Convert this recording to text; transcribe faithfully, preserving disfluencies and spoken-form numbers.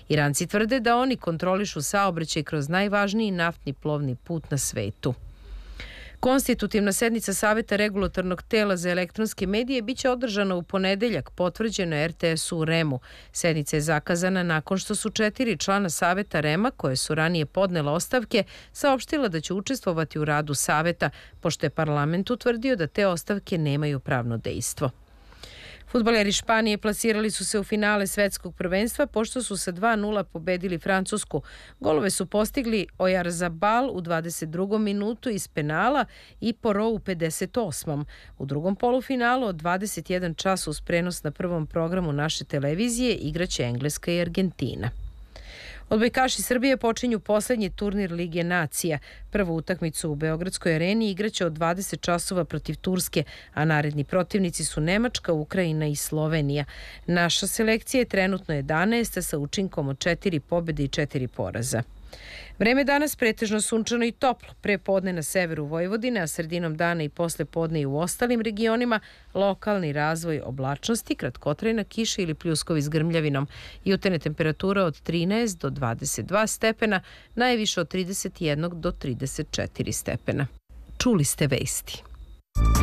Iranci tvrde da oni kontrolišu saobraćaj kroz najvažniji naftni plovni put na svetu. Konstitutivna sednica Saveta regulatornog tela za elektronske medije biće održana u ponedeljak, potvrđeno R T S-u u REM-u. Sednica je zakazana nakon što su četiri člana Saveta REM-a, koje su ranije podnela ostavke, saopštila da će učestvovati u radu Saveta, pošto je parlament utvrdio da te ostavke nemaju pravno dejstvo. Fudbaleri Španije plasirali su se u finale svetskog prvenstva pošto su sa dva nula pobedili Francusku. Golove su postigli Oyarzabal u dvadeset drugom minutu iz penala i Porro u pedeset osmom. U drugom polufinalu od dvadeset jedan čas uz prenos na prvom programu naše televizije igraće Engleska i Argentina. Odbojkaši Srbije počinju poslednji turnir Lige nacija. Prvu utakmicu u Beogradskoj areni igraće od dvadeset časova protiv Turske, a naredni protivnici su Nemačka, Ukrajina i Slovenija. Naša selekcija je trenutno jedanaesta sa učinkom od četiri pobjede i četiri poraza. Vreme danas pretežno sunčano i toplo. Pre podne na severu Vojvodine, a sredinom dana i posle podne i u ostalim regionima, lokalni razvoj oblačnosti, kratkotrajna kiša ili pljuskovi s grmljavinom. Jutarnja temperatura od trinaest do dvadeset dva stepena, najviše od trideset jedan do trideset četiri stepena. Čuli ste vesti.